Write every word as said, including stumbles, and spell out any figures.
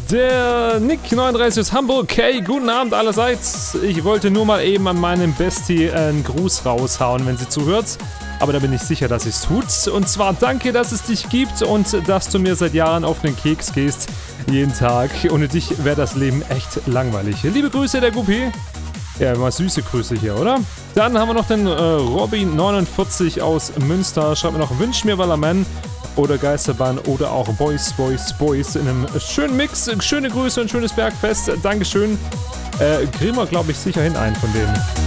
Der Nick neununddreißig aus Hamburg. Hey, guten Abend allerseits. Ich wollte nur mal eben an meinem Bestie einen Gruß raushauen, wenn sie zuhört. Aber da bin ich sicher, dass es tut. Und zwar danke, dass es dich gibt und dass du mir seit Jahren auf den Keks gehst. Jeden Tag. Ohne dich wäre das Leben echt langweilig. Liebe Grüße, der Guppi. Ja, immer süße Grüße hier, oder? Dann haben wir noch den äh, Robby neunundvierzig aus Münster. Schreibt mir noch, wünsch mir Wallerman oder Geisterbahn oder auch Boys, Boys, Boys in einem schönen Mix. Schöne Grüße und schönes Bergfest. Dankeschön. Äh, kriegen wir, glaube ich, sicher hin einen von denen.